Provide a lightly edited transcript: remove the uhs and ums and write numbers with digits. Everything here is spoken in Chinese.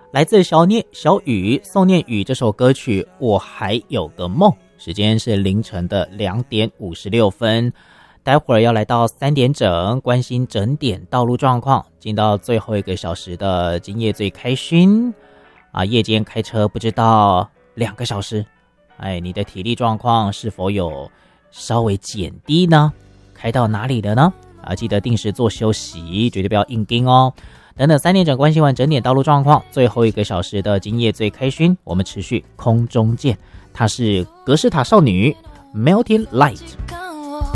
来自小雨宋念宇这首歌曲《我还有个梦》，时间是凌晨的2点56分。待会儿要来到3点整，关心整点道路状况，进到最后1个小时的今夜最开心啊！夜间开车不知道2个小时，你的体力状况是否有稍微减低呢？开到哪里了呢？记得定时做休息，绝对不要硬盯哦。等等3点整关心完整点道路状况，最后1个小时的今夜最开心，我们持续空中见。她是格式塔少女 Melting Light。